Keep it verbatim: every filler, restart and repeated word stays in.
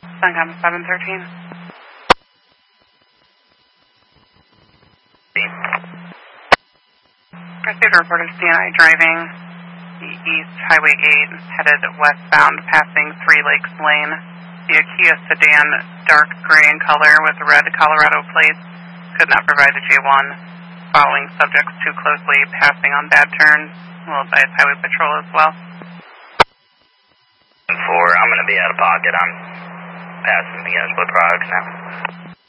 Suncom seven thirteen. Pursuit report of C N I driving the East Highway eight, headed westbound, passing Three Lakes Lane. The Kia sedan, dark gray in color with red Colorado plates, could not provide a J one. Following subjects too closely, passing on bad turns. We'll advise Highway Patrol as well. Four, I'm going to be out of pocket. I'm passing the uh, split products now.